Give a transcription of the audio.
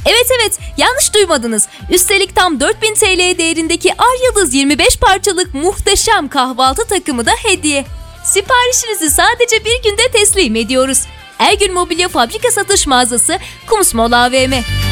Evet, yanlış duymadınız. Üstelik tam 4000 TL değerindeki Ar Yıldız 25 parçalık muhteşem kahvaltı takımı da hediye. Siparişinizi sadece bir günde teslim ediyoruz. Ergün Mobilya Fabrika Satış Mağazası, Kumsmol AVM.